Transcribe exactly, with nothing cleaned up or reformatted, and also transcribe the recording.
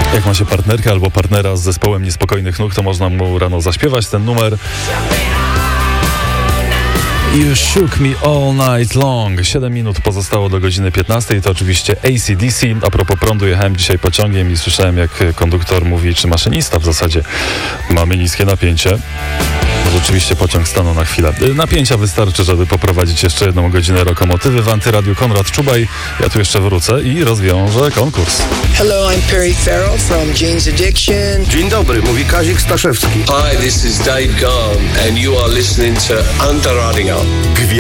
Jak ma się partnerkę albo partnera z zespołem Niespokojnych Nóg, to można mu rano zaśpiewać ten numer. You shook me all night long. siedem minut pozostało do godziny piętnastej. To oczywiście A C D C. A propos prądu, jechałem dzisiaj pociągiem i słyszałem, jak konduktor mówi, czy maszynista w zasadzie: mamy niskie napięcie. Może oczywiście pociąg stanął na chwilę. Napięcia wystarczy, żeby poprowadzić jeszcze jedną godzinę lokomotywy. W Antyradiu Konrad Czubaj. Ja tu jeszcze wrócę i rozwiążę konkurs. Hello, I'm Perry Farrell from Jane's Addiction. Dzień dobry, mówi Kazik Staszewski. Hi, this is Dave Gahan and you are listening to Antiradio.